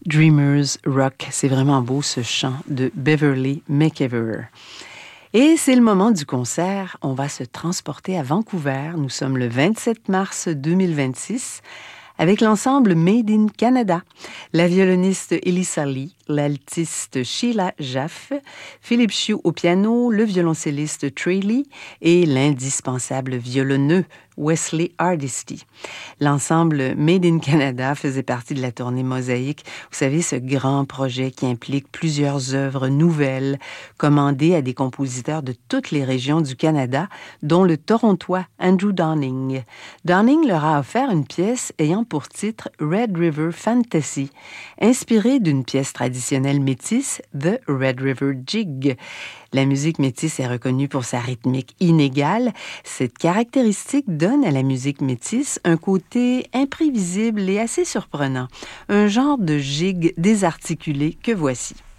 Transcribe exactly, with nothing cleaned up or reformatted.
Dreamers Rock, c'est vraiment beau ce chant de Beverly McEver. Et c'est le moment du concert. On va se transporter à Vancouver. Nous sommes le vingt-sept mars deux mille vingt-six avec l'ensemble Made in Canada. La violoniste Elissa Lee, l'altiste Sheila Jaffe, Philippe Chiu au piano, le violoncelliste Trey Lee et l'indispensable violonneux Wesley Hardesty. L'ensemble Made in Canada faisait partie de la tournée Mosaïque. Vous savez, ce grand projet qui implique plusieurs œuvres nouvelles commandées à des compositeurs de toutes les régions du Canada, dont le Torontois Andrew Downing. Downing leur a offert une pièce ayant pour titre Red River Fantasy, inspirée d'une pièce traditionnelle métisse, The Red River Jig. La musique métisse est reconnue pour sa rythmique inégale. Cette caractéristique donne à la musique métisse un côté imprévisible et assez surprenant, un genre de gigue désarticulé que voici.